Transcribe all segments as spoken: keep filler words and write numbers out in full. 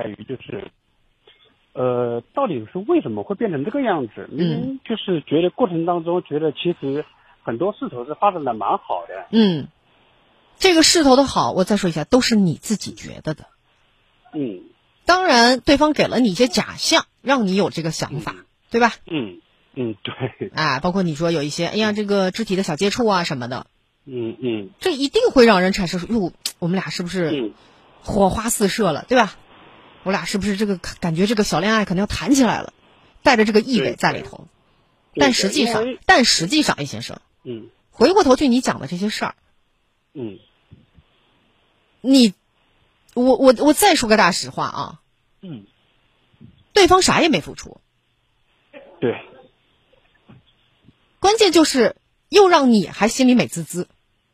于就是，呃，到底是为什么会变成这个样子？明明就是觉得过程当中觉得其实很多势头是发展的蛮好的。 嗯，这个势头的好，我再说一下，都是你自己觉得的。 嗯， 当然，对方给了你一些假象，让你有这个想法， 嗯、 对吧？ 嗯嗯，对。 啊，包括你说有一些，哎呀，这个肢体的小接触啊什么的。 嗯嗯， 这一定会让人产生说，哟，我们俩是不是火花四射了，对吧？我俩是不是这个感觉这个小恋爱可能要谈起来了，带着这个意味在里头。但实际上，但实际上，A 先生， 嗯， 回过头去你讲的这些事儿， 嗯， 你，我我我再说个大实话啊， 嗯， 对方啥也没付出， 对， 关键就是又让你还心里美滋滋。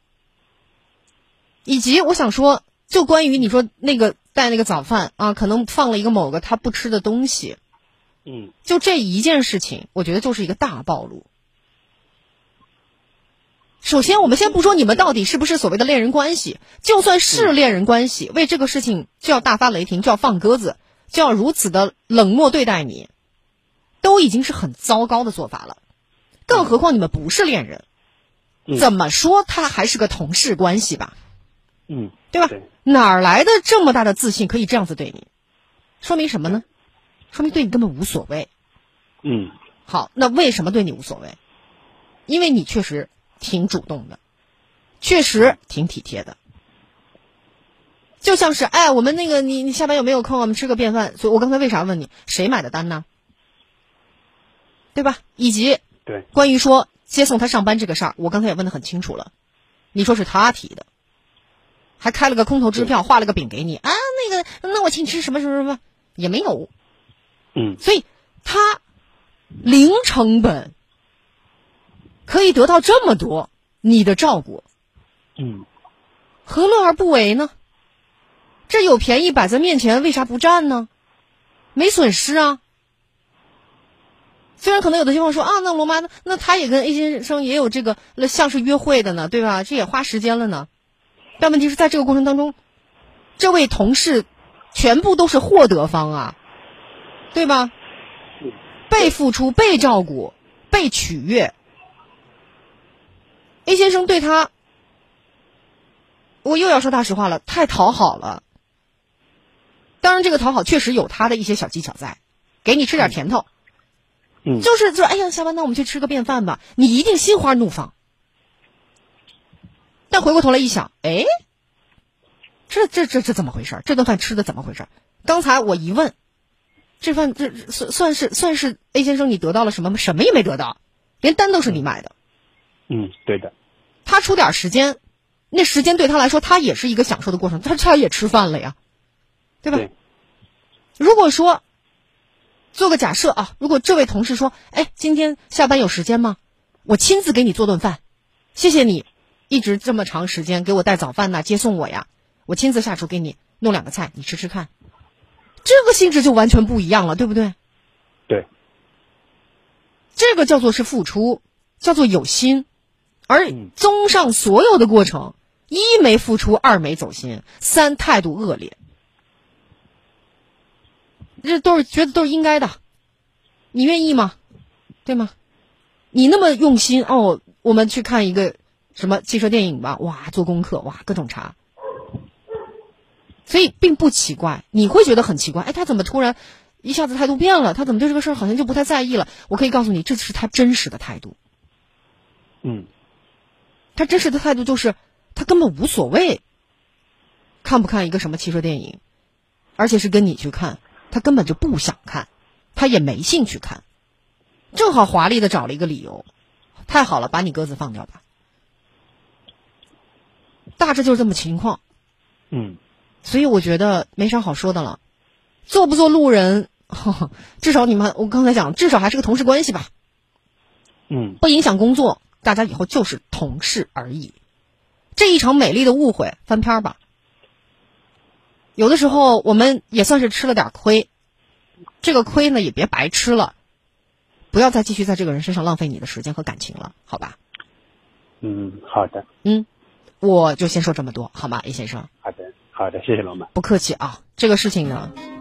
以及我想说，就关于你说那个带那个早饭啊，可能放了一个某个他不吃的东西， 嗯， 就这一件事情，我觉得就是一个大暴露。首先，我们先不说你们到底是不是所谓的恋人关系，就算是恋人关系，为这个事情就要大发雷霆，就要放鸽子，就要如此的冷漠对待你，都已经是很糟糕的做法了。更何况你们不是恋人，怎么说他还是个同事关系吧？ 嗯， 对吧？ 对， 哪儿来的这么大的自信可以这样子对你？说明什么呢？说明对你根本无所谓。 嗯， 好，那为什么对你无所谓？因为你确实挺主动的，确实挺体贴的。就像是，哎，我们那个你你下班有没有空？我们吃个便饭。所以我刚才为啥问你谁买的单呢？对吧？以及对， 关于说接送他上班这个事儿，我刚才也问得很清楚了，你说是他提的。还开了个空头支票，画了个饼给你啊，那个，那我请你吃什么什么什么也没有， 嗯， 所以他零成本可以得到这么多你的照顾， 嗯， 何乐而不为呢？这有便宜摆在面前，为啥不占呢？没损失啊。虽然可能有的情况说啊，那罗妈，那他也跟 A 先生也有这个像是约会的呢，对吧？这也花时间了呢。但问题是在这个过程当中，这位同事全部都是获得方啊，对吧？被付出、被照顾、被取悦。A 先生对他，我又要说大实话了，太讨好了。当然，这个讨好确实有他的一些小技巧在，给你吃点甜头。 嗯， 就是就是，哎呀，下班那我们去吃个便饭吧，你一定心花怒放。但回过头来一想，哎，这这这这怎么回事？这顿饭吃的怎么回事？刚才我一问，这饭这算算是算是 A 先生你得到了什么？什么也没得到，连单都是你买的。 嗯，对的。 他出点时间，那时间对他来说，他也是一个享受的过程，他他也吃饭了呀，对吧？ 对。 如果说做个假设啊，如果这位同事说，哎，今天下班有时间吗？我亲自给你做顿饭，谢谢你。一直这么长时间给我带早饭呐，接送我呀，我亲自下厨给你弄两个菜，你吃吃看，这个性质就完全不一样了，对不对？ 对， 这个叫做是付出，叫做有心，而综上所有的过程，一没付出，二没走心，三态度恶劣，这都是觉得都是应该的，你愿意吗？对吗？你那么用心哦，我们去看一个什么汽车电影吧，哇，做功课，哇，各种查，所以并不奇怪，你会觉得很奇怪，哎，他怎么突然一下子态度变了？他怎么对这个事儿好像就不太在意了？我可以告诉你，这是他真实的态度。 嗯， 他真实的态度就是他根本无所谓，看不看一个什么汽车电影，而且是跟你去看，他根本就不想看，他也没兴趣看，正好华丽的找了一个理由，太好了，把你鸽子放掉吧。大致就是这么情况。 嗯， 所以我觉得没啥好说的了，做不做路人，呵呵至少你们我刚才讲，至少还是个同事关系吧。 嗯， 不影响工作，大家以后就是同事而已。这一场美丽的误会，翻篇吧。有的时候我们也算是吃了点亏，这个亏呢也别白吃了，不要再继续在这个人身上浪费你的时间和感情了，好吧？ 嗯，好的。 嗯，我就先说这么多，好吗，A 先生？ 好的，好的，谢谢老板。 不客气啊，这个事情呢。